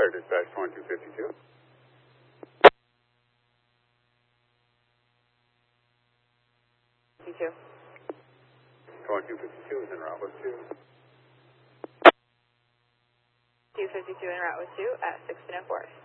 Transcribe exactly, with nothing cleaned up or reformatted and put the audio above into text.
Fire dispatch twenty-two fifty-two. fifty-two. twenty-two fifty-two is en route with two. two fifty-two en route with two at sixteen oh four.